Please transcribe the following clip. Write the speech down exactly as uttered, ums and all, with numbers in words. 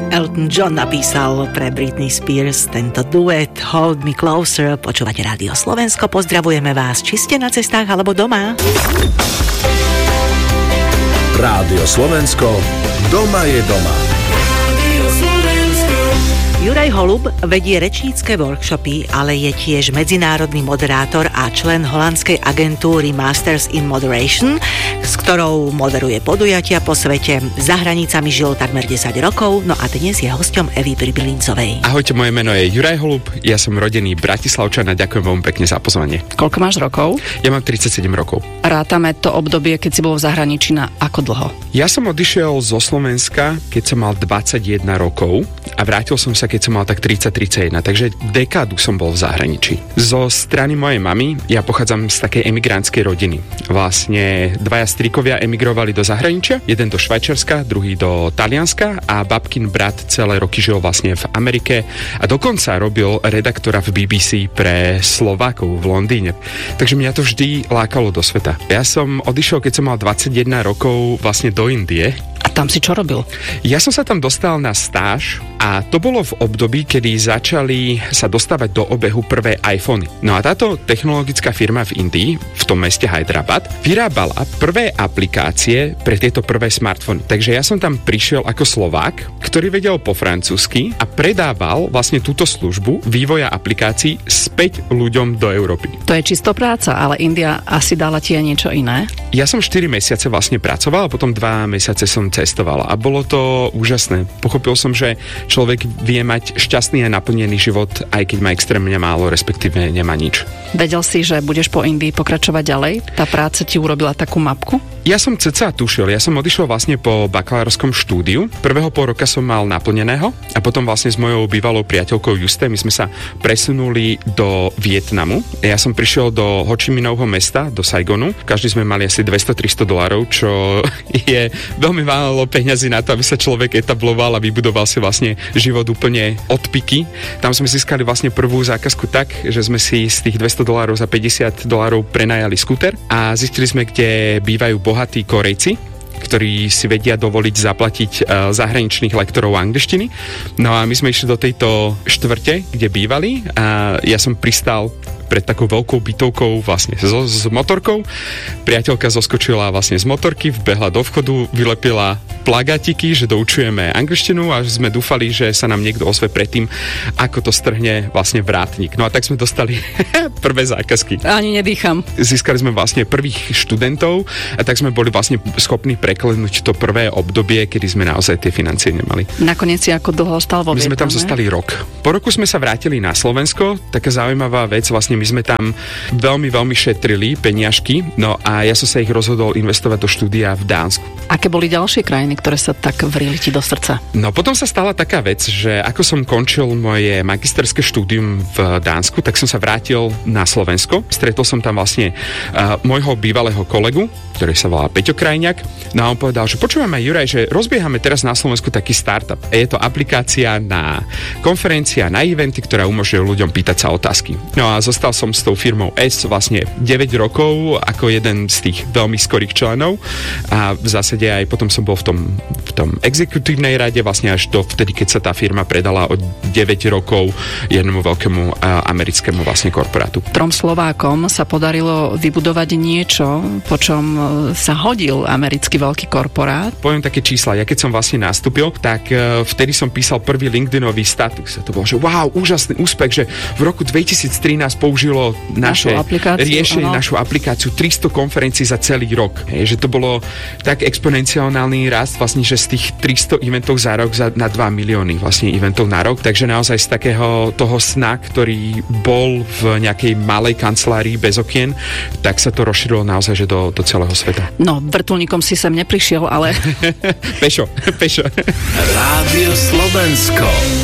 Elton John napísal pre Britney Spears tento duet Hold Me Closer. Počúvate Rádio Slovensko, pozdravujeme vás, či ste na cestách alebo doma. Rádio Slovensko, doma je doma. Juraj Holub vedie rečnícke workshopy, ale je tiež medzinárodný moderátor a člen holandskej agentúry Masters in Moderation, s ktorou moderuje podujatia po svete. Za hranicami žil takmer desať rokov, no a dnes je hosťom Evy Pribilincovej. Ahojte, moje meno je Juraj Holub, ja som rodený Bratislavčan a ďakujem veľmi pekne za pozvanie. Koľko máš rokov? Ja mám tridsaťsedem rokov. Rátame to obdobie, keď si bol v zahraničí, na ako dlho? Ja som odišiel zo Slovenska, keď som mal dvadsaťjeden rokov a vrátil som sa, keď som mal tak tridsať tridsaťjeden, takže dekádu som bol v zahraničí. Zo strany mojej mamy, ja pochádzam z takej emigrantskej rodiny. Vlastne dvaja strikovia emigrovali do zahraničia, jeden do Švajčiarska, druhý do Talianska a babkin brat celé roky žil vlastne v Amerike a dokonca robil redaktora v bé bé cé pre Slovákov v Londýne. Takže mňa to vždy lákalo do sveta. Ja som odišiel, keď som mal dvadsaťjeden rokov vlastne do Indie. A tam si čo robil? Ja som sa tam dostal na stáž a to bolo v období, kedy začali sa dostávať do obehu prvé iPhony. No a táto technologická firma v Indii, v tom meste Hyderabad, vyrábala prvé aplikácie pre tieto prvé smartfóny. Takže ja som tam prišiel ako Slovák, ktorý vedel po francúzsky a predával vlastne túto službu vývoja aplikácií späť ľuďom do Európy. To je čisto práca, ale India asi dala ti aj niečo iné? Ja som štyri mesiace vlastne pracoval a potom dva mesiace som cestoval a bolo to úžasné. Pochopil som, že človek vie mať šťastný a naplnený život, aj keď má extrémne málo, respektíve nemá nič. Vedel si, že budeš po Indii pokračovať ďalej? Tá práca ti urobila takú mapku? Ja som cca tušil, ja som odišiel vlastne po bakalárskom štúdiu. Prvého pol roka som mal naplneného a potom vlastne s mojou bývalou priateľkou Justé my sme sa presunuli do Vietnamu. Ja som prišiel do Ho Chi Minovho mesta, do Saigonu. Každý sme mali asi dvesto tristo dolárov, čo je veľmi málo peňazí na to, aby sa človek etabloval a vybudoval si vlastne život úplne od piky. Tam sme získali vlastne prvú zákazku tak, že sme si z tých dvesto dolárov za päťdesiat dolárov prenajali skúter a zistili sme, kde bývajú bohatí Korejci, ktorí si vedia dovoliť zaplatiť uh, zahraničných lektorov angličtiny. No a my sme išli do tejto štvrte, kde bývali a ja som pristal pred takou veľkou bytovkou vlastne so, s motorkou. Priateľka zoskočila vlastne z motorky, vbehla do vchodu, vylepila plagátiky, že doučujeme angličtinu a sme dúfali, že sa nám niekto ozve predtým, ako to strhne vlastne vrátnik. No a tak sme dostali prvé zákazky. Ani nedýcham. Získali sme vlastne prvých študentov a tak sme boli vlastne schopní preklenúť to prvé obdobie, kedy sme naozaj tie financie nemali. Nakoniec si ako dlho ostal vo Vietname? My sme tam zostali rok. Po roku sme sa vrátili na Slovensko. Taká zaujímavá vec, vlastne my sme tam veľmi, veľmi šetrili peniažky, no a ja som sa ich rozhodol investovať do štúdia v Dánsku. Aké boli ďalšie krajiny, ktoré sa tak vrili ti do srdca? No potom sa stala taká vec, že ako som končil moje magisterské štúdium v Dánsku, tak som sa vrátil na Slovensko. Stretol som tam vlastne uh, môjho bývalého kolegu, ktorý sa volá Peťo Krajňák. No a on povedal, že počúvame aj Juraj, že rozbiehame teraz na Slovensku taký startup. Je to aplikácia na konferencia, na eventy, ktorá umožňuje ľuďom pýtať sa otázky. No a zostal som s tou firmou S vlastne deväť rokov ako jeden z tých veľmi skorých členov a v zásade aj potom som bol v tom, v tom exekutívnej rade vlastne až do vtedy, keď sa tá firma predala o deväť rokov jednému veľkému uh, americkému vlastne korporátu. Trom Slovákom sa podarilo vybudovať niečo, po čom sa hodil americký veľký korporát. Poviem také čísla. Ja keď som vlastne nastúpil, tak uh, vtedy som písal prvý LinkedInový status. To bolo, že wow, úžasný úspech, že v roku dvetisíctrinásť použilo naše riešenie, našu aplikáciu tristo konferencií za celý rok. Je, že to bolo tak exponenciálny rast vlastne, že z tých tristo eventov za rok za, na dva milióny vlastne eventov na rok. Takže naozaj z takého toho sna, ktorý bol v nejakej malej kancelárii bez okien, tak sa to rozšírilo naozaj že do, do celého sveta. No, vrtuľníkom si sem neprišiel, ale... pešo, pešo. Rádio Slovensko.